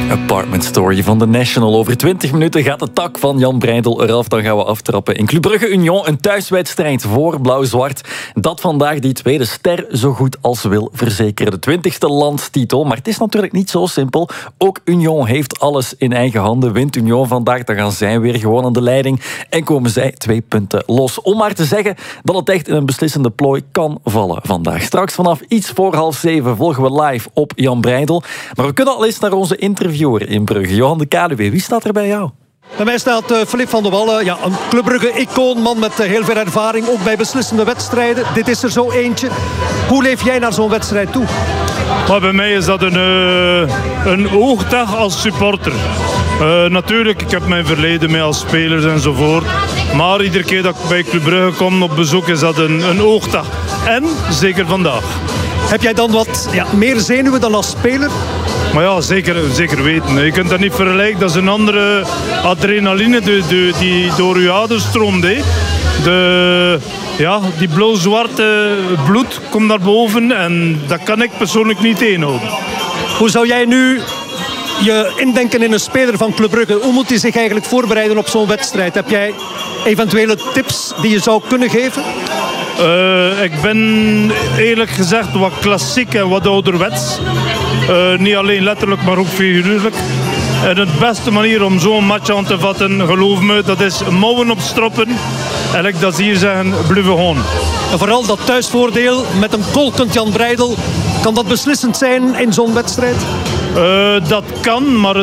Apartment Story van The National. Over 20 minuten gaat de tak van Jan Breydel eraf. Dan gaan we aftrappen in Club Brugge Union. Een thuiswedstrijd voor Blauw-Zwart. Dat vandaag die tweede ster zo goed als wil verzekeren. De 20e landstitel. Maar het is natuurlijk niet zo simpel. Ook Union heeft alles in eigen handen. Wint Union vandaag, dan gaan zij weer gewoon aan de leiding. En komen zij 2 punten los. Om maar te zeggen dat het echt in een beslissende plooi kan vallen vandaag. Straks vanaf iets voor 6:30 volgen we live op Jan Breydel. Maar we kunnen al eens naar onze interviewer in Brugge. Johan de Kaluwe, wie staat er bij jou? Bij mij staat Filip van der Wallen, ja, een Club Brugge-icoon, man met heel veel ervaring, ook bij beslissende wedstrijden. Dit is er zo eentje. Hoe leef jij naar zo'n wedstrijd toe? Maar bij mij is dat een oogdag als supporter. Natuurlijk, ik heb mijn verleden mee als spelers enzovoort. Maar iedere keer dat ik bij Club Brugge kom op bezoek is dat een oogdag. En zeker vandaag. Heb jij dan wat meer zenuwen dan als speler? Maar ja, zeker weten. Je kunt dat niet vergelijken. Dat is een andere adrenaline die door je aders stroomt. Die blauw-zwarte bloed komt naar boven en dat kan ik persoonlijk niet inhouden. Hoe zou jij nu je indenken in een speler van Club Brugge? Hoe moet hij zich eigenlijk voorbereiden op zo'n wedstrijd? Heb jij eventuele tips die je zou kunnen geven? Ik ben eerlijk gezegd wat klassiek en wat ouderwets. Niet alleen letterlijk, maar ook figuurlijk. En de beste manier om zo'n match aan te vatten, geloof me, dat is mouwen opstroppen. En ik dat ze hier zeggen, blijven gewoon. En vooral dat thuisvoordeel met een kolkend Jan Breydel. Kan dat beslissend zijn in zo'n wedstrijd? Dat kan, maar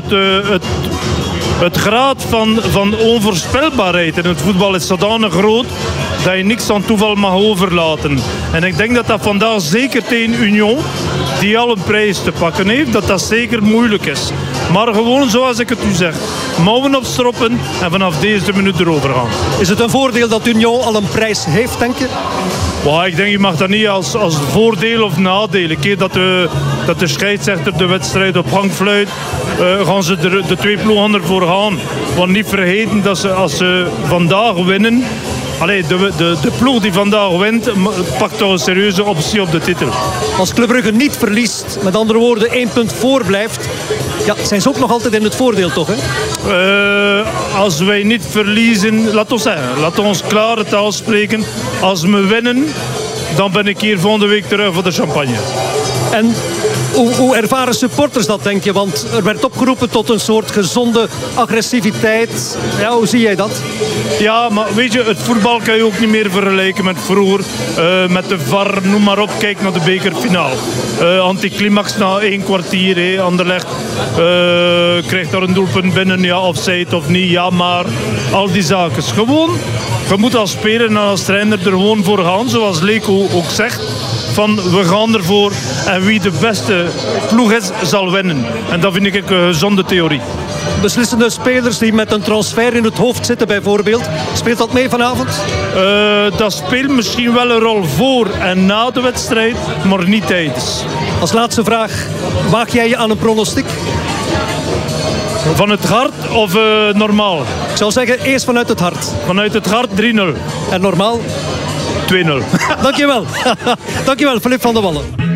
het graad van onvoorspelbaarheid in het voetbal is zodanig groot dat je niks aan toeval mag overlaten. En ik denk dat vandaag zeker tegen Union, die al een prijs te pakken heeft, dat zeker moeilijk is. Maar gewoon zoals ik het u zeg, mouwen opstroppen en vanaf deze minuut erover gaan. Is het een voordeel dat Union al een prijs heeft, denk je? Ik denk, je mag dat niet als voordeel of nadeel. Een keer dat de scheidsrechter de wedstrijd op gang fluit, gaan ze de 2 ploegen ervoor gaan. Want niet vergeten dat ze, als ze vandaag winnen, de ploeg die vandaag wint, pakt toch een serieuze optie op de titel. Als Club Brugge niet verliest, met andere woorden 1 punt voor blijft, zijn ze ook nog altijd in het voordeel, toch? Hè? Als wij niet verliezen, laat ons klare taal spreken. Als we winnen, dan ben ik hier volgende week terug voor de champagne. En hoe ervaren supporters dat, denk je? Want er werd opgeroepen tot een soort gezonde agressiviteit. Ja, hoe zie jij dat? Ja, maar weet je, het voetbal kan je ook niet meer vergelijken met vroeger. Met de VAR, noem maar op, kijk naar de bekerfinale. Anticlimax na 1 kwartier, Anderlecht krijgt daar een doelpunt binnen, ja, offside of niet, ja, maar al die zaken. Gewoon, je moet als speler en als trainer er gewoon voor gaan, zoals Leko ook zegt. Van we gaan ervoor en wie de beste ploeg is, zal winnen. En dat vind ik een gezonde theorie. Beslissende spelers die met een transfer in het hoofd zitten bijvoorbeeld. Speelt dat mee vanavond? Dat speelt misschien wel een rol voor en na de wedstrijd, maar niet tijdens. Als laatste vraag, waag jij je aan een pronostiek? Van het hart of normaal? Ik zou zeggen, eerst vanuit het hart. Vanuit het hart 3-0. En normaal? 2-0. Dankjewel. Dankjewel, Filip van der Wallen.